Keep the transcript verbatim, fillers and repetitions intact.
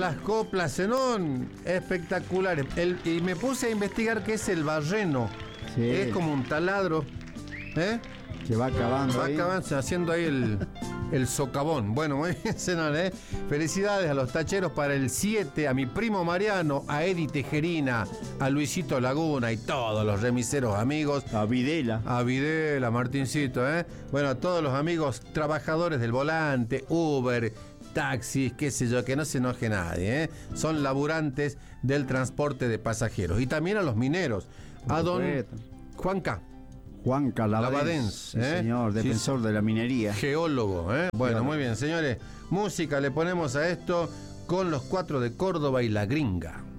las coplas, Zenón, espectaculares. El, y me puse a investigar qué es el barreno. Sí. Es como un taladro, ¿eh? Que va acabando Va ahí. acabando, haciendo ahí el, el socavón. Bueno, muy bien, Zenón, ¿eh? Felicidades a los tacheros para el siete, a mi primo Mariano, a Eddie Tejerina, a Luisito Laguna y todos los remiseros amigos. A Videla. A Videla, Martincito, ¿eh? Bueno, a todos los amigos trabajadores del volante, Uber, taxis, qué sé yo, que no se enoje nadie, ¿eh? Son laburantes del transporte de pasajeros. Y también a los mineros, a don Juan K. Juan Calabadens, Labadens, sí, ¿eh? señor, defensor sí, de la minería. Geólogo, ¿eh? Bueno, claro. Muy bien, señores. Música le ponemos a esto con los cuatro de Córdoba y La Gringa.